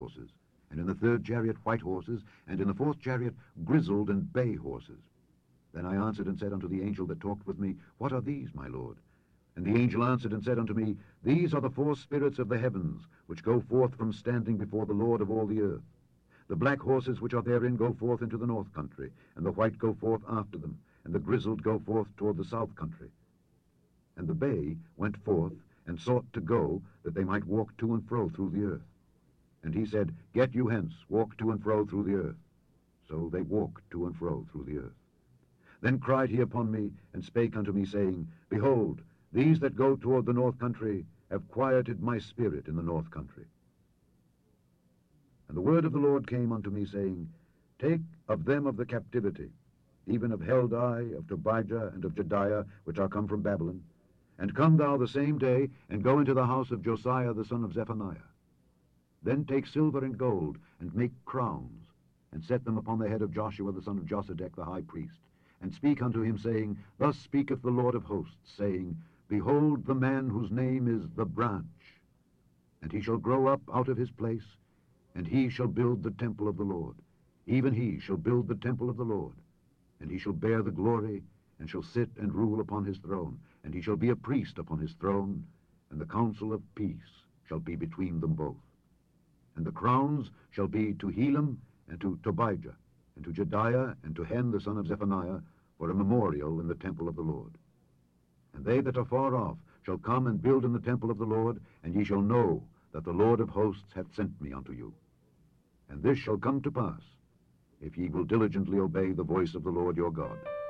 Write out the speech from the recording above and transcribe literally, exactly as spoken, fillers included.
horses, and in the third chariot white horses, and in the fourth chariot grizzled and bay horses. Then I answered and said unto the angel that talked with me, What are these, my Lord? And the angel answered and said unto me, These are the four spirits of the heavens, which go forth from standing before the Lord of all the earth. The black horses which are therein go forth into the north country, and the white go forth after them, and the grizzled go forth toward the south country. And the bay went forth, and sought to go, that they might walk to and fro through the earth. And he said, Get you hence, walk to and fro through the earth. So they walked to and fro through the earth. Then cried he upon me, and spake unto me, saying, Behold, these that go toward the north country have quieted my spirit in the north country. And the word of the Lord came unto me, saying, Take of them of the captivity, even of Heldai, of Tobijah, and of Jedaiah, which are come from Babylon, and come thou the same day, and go into the house of Josiah the son of Zephaniah. Then take silver and gold, and make crowns, and set them upon the head of Joshua the son of Josedech the high priest, and speak unto him, saying, Thus speaketh the Lord of hosts, saying, Behold the man whose name is the branch, and he shall grow up out of his place, and he shall build the temple of the Lord. Even he shall build the temple of the Lord, and he shall bear the glory, and shall sit and rule upon his throne, and he shall be a priest upon his throne, and the counsel of peace shall be between them both. And the crowns shall be to Helam, and to Tobijah, and to Jedaiah, and to Hen the son of Zephaniah, for a memorial in the temple of the Lord. And they that are far off shall come and build in the temple of the Lord, and ye shall know that the Lord of hosts hath sent me unto you. And this shall come to pass, if ye will diligently obey the voice of the Lord your God.